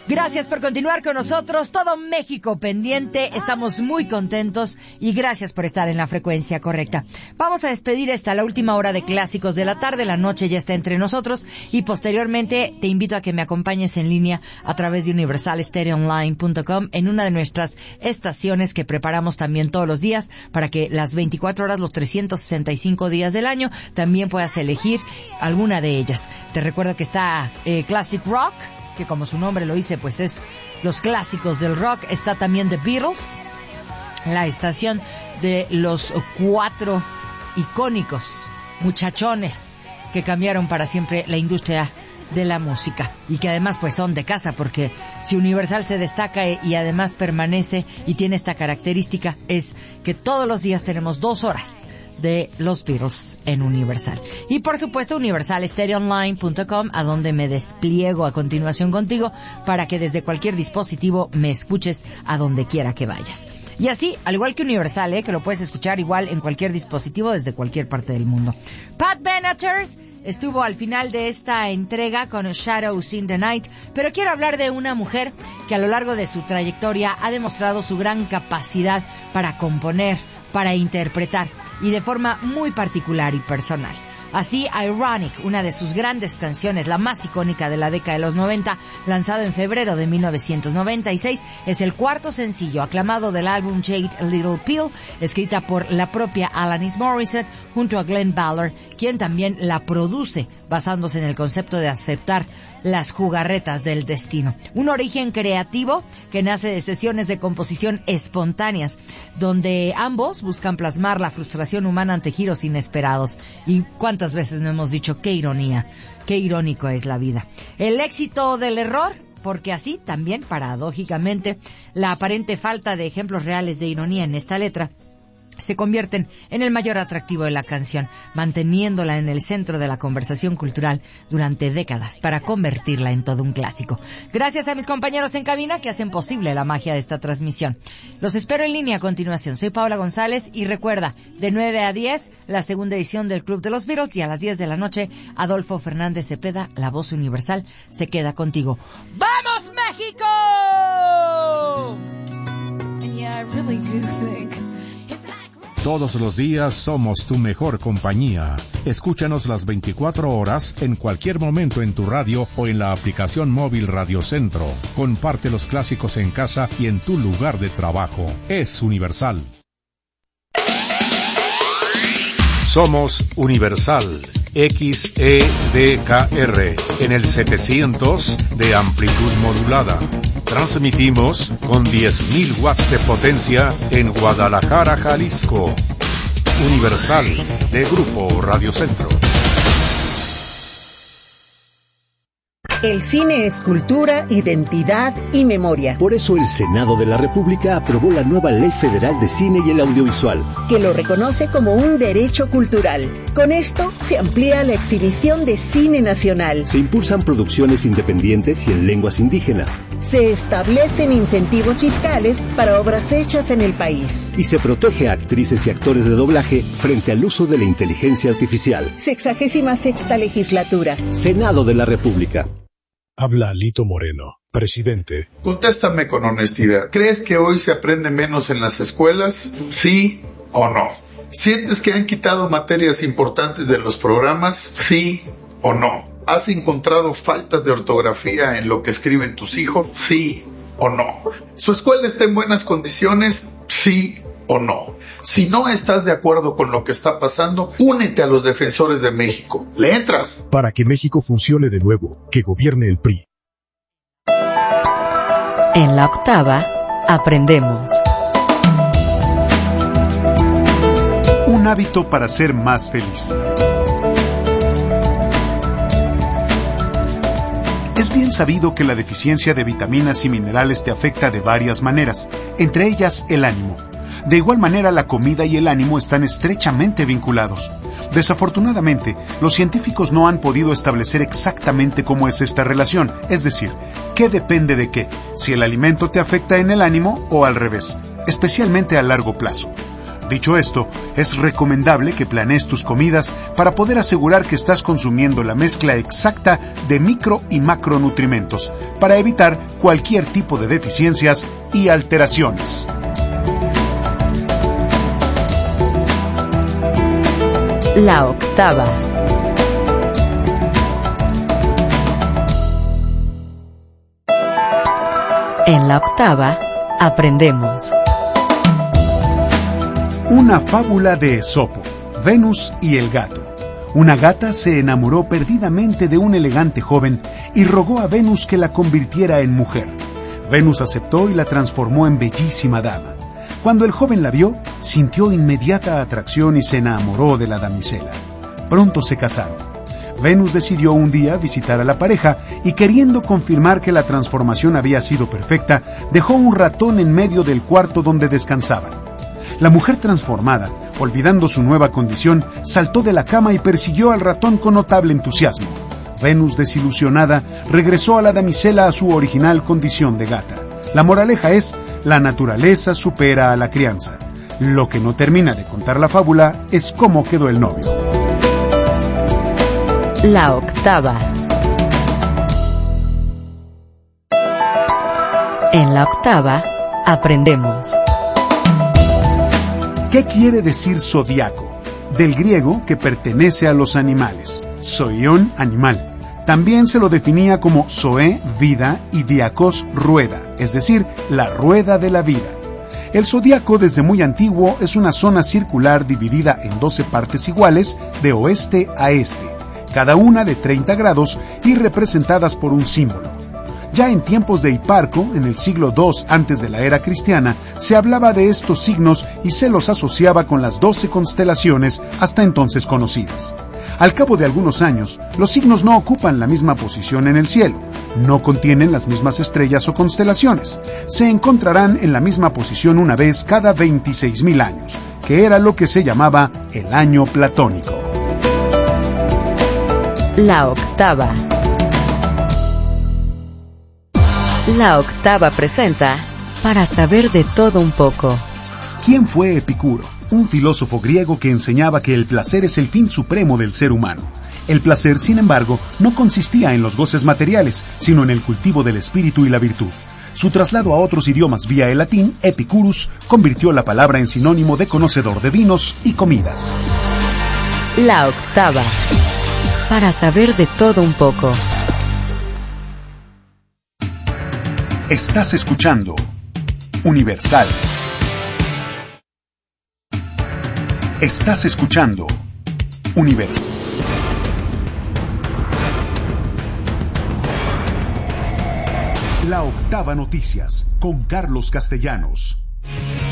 Gracias por continuar con nosotros, todo México pendiente, estamos muy contentos y gracias por estar en la frecuencia correcta. Vamos a despedir la última hora de clásicos de la tarde, la noche ya está entre nosotros y posteriormente te invito a que me acompañes en línea a través de universalstereoonline.com en una de nuestras estaciones que preparamos también todos los días para que las 24 horas, los 365 días del año, también puedas elegir alguna de ellas. Te recuerdo que está Classic Rock, que como su nombre lo dice, pues es los clásicos del rock. Está también The Beatles, la estación de los 4 icónicos muchachones que cambiaron para siempre la industria de la música y que además pues son de casa, porque si Universal se destaca y además permanece y tiene esta característica es que todos los días tenemos 2 horas de los Beatles en Universal. Y por supuesto universalstereoonline.com, a donde me despliego a continuación contigo para que desde cualquier dispositivo me escuches a donde quiera que vayas. Y así, al igual que Universal, que lo puedes escuchar igual en cualquier dispositivo desde cualquier parte del mundo. Pat Benatar estuvo al final de esta entrega con Shadows in the Night, pero quiero hablar de una mujer que a lo largo de su trayectoria ha demostrado su gran capacidad para componer, para interpretar y de forma muy particular y personal. Así, Ironic, una de sus grandes canciones, la más icónica de la década de los 90, lanzado en febrero de 1996, es el 4º sencillo aclamado del álbum Jade a Little Pill, escrita por la propia Alanis Morissette junto a Glenn Ballard, quien también la produce basándose en el concepto de aceptar las jugarretas del destino. Un origen creativo que nace de sesiones de composición espontáneas, donde ambos buscan plasmar la frustración humana ante giros inesperados. Y cuántas veces no hemos dicho qué ironía, qué irónico es la vida. El éxito del error, porque así también, paradójicamente, la aparente falta de ejemplos reales de ironía en esta letra se convierten en el mayor atractivo de la canción, manteniéndola en el centro de la conversación cultural durante décadas para convertirla en todo un clásico. Gracias a mis compañeros en cabina que hacen posible la magia de esta transmisión. Los espero en línea a continuación. Soy Paola González y recuerda, de 9 a 10, la segunda edición del Club de los Beatles, y a las 10 de la noche, Adolfo Fernández Cepeda, la voz universal, se queda contigo. ¡Vamos, México! And yeah, I really do think todos los días somos tu mejor compañía. Escúchanos las 24 horas en cualquier momento en tu radio o en la aplicación móvil Radio Centro. Comparte los clásicos en casa y en tu lugar de trabajo. Es Universal. Somos Universal XEDKR en el 700 de amplitud modulada. Transmitimos con 10.000 watts de potencia en Guadalajara, Jalisco. Universal, de Grupo Radio Centro. El cine es cultura, identidad y memoria. Por eso el Senado de la República aprobó la nueva Ley Federal de Cine y el Audiovisual, que lo reconoce como un derecho cultural. Con esto se amplía la exhibición de cine nacional. Se impulsan producciones independientes y en lenguas indígenas. Se establecen incentivos fiscales para obras hechas en el país. Y se protege a actrices y actores de doblaje frente al uso de la inteligencia artificial. 66ª legislatura. Senado de la República. Habla Lito Moreno, presidente. Contéstame con honestidad. ¿Crees que hoy se aprende menos en las escuelas? ¿Sí o no? ¿Sientes que han quitado materias importantes de los programas? ¿Sí o no? ¿Has encontrado faltas de ortografía en lo que escriben tus hijos? ¿Sí o no? ¿Su escuela está en buenas condiciones? ¿Sí o no? Si no estás de acuerdo con lo que está pasando, únete a los defensores de México. ¿Le entras? Para que México funcione de nuevo, que gobierne el PRI. En la octava, aprendemos. Un hábito para ser más feliz. Es bien sabido que la deficiencia de vitaminas y minerales te afecta de varias maneras, entre ellas el ánimo. De igual manera, la comida y el ánimo están estrechamente vinculados. Desafortunadamente, los científicos no han podido establecer exactamente cómo es esta relación, es decir, qué depende de qué, si el alimento te afecta en el ánimo o al revés, especialmente a largo plazo. Dicho esto, es recomendable que planees tus comidas para poder asegurar que estás consumiendo la mezcla exacta de micro y macronutrimentos para evitar cualquier tipo de deficiencias y alteraciones. La octava. En la octava, aprendemos. Una fábula de Esopo, Venus y el gato. Una gata se enamoró perdidamente de un elegante joven y rogó a Venus que la convirtiera en mujer. Venus aceptó y la transformó en bellísima dama. Cuando el joven la vio, sintió inmediata atracción y se enamoró de la damisela. Pronto se casaron. Venus decidió un día visitar a la pareja y, queriendo confirmar que la transformación había sido perfecta, dejó un ratón en medio del cuarto donde descansaban. La mujer transformada, olvidando su nueva condición, saltó de la cama y persiguió al ratón con notable entusiasmo. Venus, desilusionada, regresó a la damisela a su original condición de gata. La moraleja es: la naturaleza supera a la crianza. Lo que no termina de contar la fábula es cómo quedó el novio. La octava. En la octava, aprendemos. ¿Qué quiere decir zodiaco? Del griego, que pertenece a los animales. Zoion, animal. También se lo definía como zoe, vida, y diakos, rueda, es decir, la rueda de la vida. El zodiaco, desde muy antiguo, es una zona circular dividida en 12 partes iguales, de oeste a este, cada una de 30 grados y representadas por un símbolo. Ya en tiempos de Hiparco, en el siglo II antes de la era cristiana, se hablaba de estos signos y se los asociaba con las 12 constelaciones hasta entonces conocidas. Al cabo de algunos años, los signos no ocupan la misma posición en el cielo, no contienen las mismas estrellas o constelaciones, se encontrarán en la misma posición una vez cada 26.000 años, que era lo que se llamaba el año platónico. La octava. La octava presenta Para saber de todo un poco. ¿Quién fue Epicuro? Un filósofo griego que enseñaba que el placer es el fin supremo del ser humano. El placer, sin embargo, no consistía en los goces materiales, sino en el cultivo del espíritu y la virtud. Su traslado a otros idiomas vía el latín, epicurus, convirtió la palabra en sinónimo de conocedor de vinos y comidas. La octava. Para saber de todo un poco. Estás escuchando Universal. Estás escuchando Universal. La octava noticias con Carlos Castellanos.